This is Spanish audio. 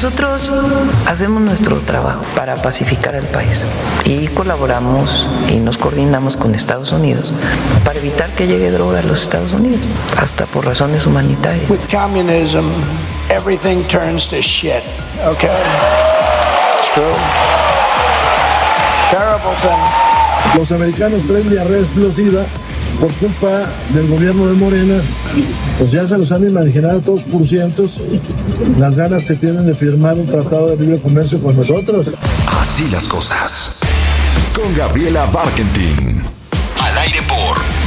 Nosotros hacemos nuestro trabajo para pacificar al país y colaboramos y nos coordinamos con Estados Unidos para evitar que llegue droga a los Estados Unidos, hasta por razones humanitarias. With communism, everything turns to shit, okay? It's true. Terrible thing. Los americanos traen diarrea explosiva por culpa del gobierno de Morena. Pues ya se los han imaginado todos por cientos las ganas que tienen de firmar un tratado de libre comercio con nosotros. Así las cosas. Con Gabriela Barkentin. Al aire por